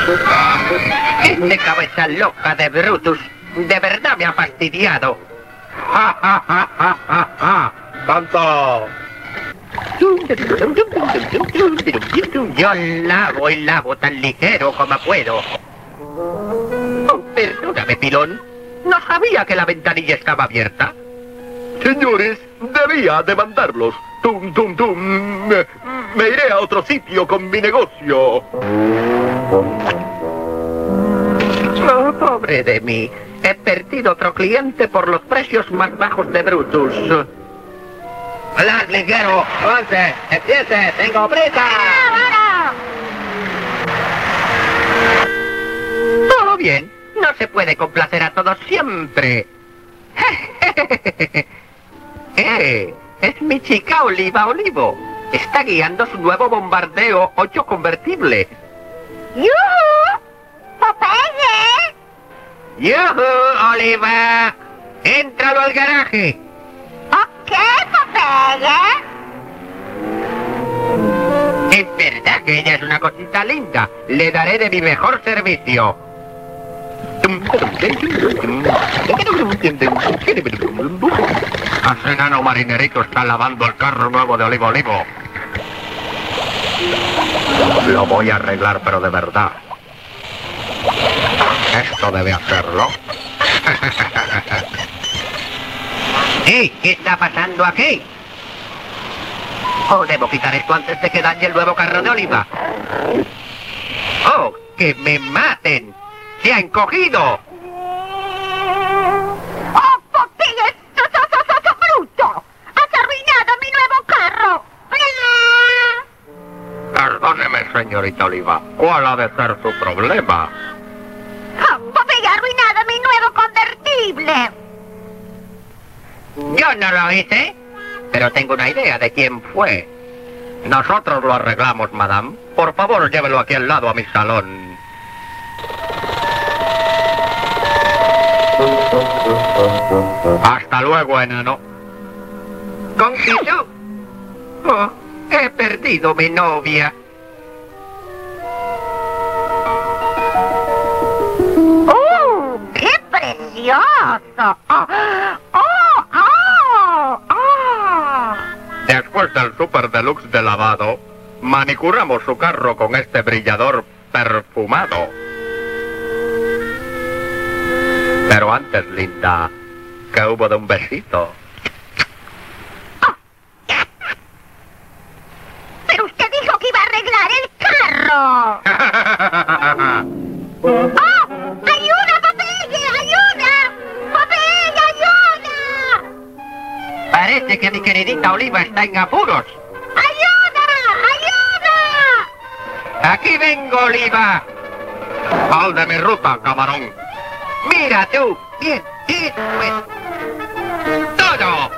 Este cabeza loca de Brutus de verdad me ha fastidiado. ¡Ja, ja, ja, ja, ja, ja! ¡Tanto! Yo lavo y lavo tan ligero como puedo. Oh, perdóname, Pilón. No sabía que la ventanilla estaba abierta. Señores, debía demandarlos. Tum, tum, tum. Me iré a otro sitio con mi negocio. Oh, pobre de mí. He perdido otro cliente por los precios más bajos de Brutus. ¡Hola, ligero! ¡Avance! ¡Empiece! ¡Tengo prisa! Todo bien. No se puede complacer a todos siempre. Es mi chica Oliva Olivo. Está guiando su nuevo bombardeo 8 convertible. ¡Yuhu! ¡Popeye! ¡Yuhu, Oliva! ¡Éntralo al garaje! ¿Ok, Popeye? Es verdad que ella es una cosita linda. Le daré de mi mejor servicio. Ese enano marinerito está lavando el carro nuevo de Olivo Olivo. Lo voy a arreglar, pero de verdad. Esto debe hacerlo. ¡Hey! ¿Qué está pasando aquí? Oh, debo quitar esto antes de que dañe el nuevo carro de Oliva. ¡Oh! ¡Que me maten! ¡Se ha encogido! ¡Oh, Popeye! ¡Bruto! ¡Has arruinado mi nuevo carro! Perdóneme, señorita Oliva. ¿Cuál ha de ser su problema? Oh, Popeye ha arruinado mi nuevo convertible. Yo no lo hice, pero tengo una idea de quién fue. Nosotros lo arreglamos, madame. Por favor, llévelo aquí al lado a mi salón. Hasta luego, enano. ¿Conquistó? Oh, he perdido mi novia. ¡Qué precioso! Después del Super Deluxe de lavado, manicuramos su carro con este brillador perfumado. Pero antes, linda, ¿qué hubo de un besito? Pero usted dijo que iba a arreglar el carro. ¡Oh! ¡Ayuda, Popeye! ¡Ayuda! ¡Popeye, ayuda! Parece que mi queridita Oliva está en apuros. ¡Ayuda! ¡Ayuda! ¡Aquí vengo, Oliva! ¡Al de mi ruta, camarón! ¡Mira tú! ¡Bien! ¡Bien! ¡Todo!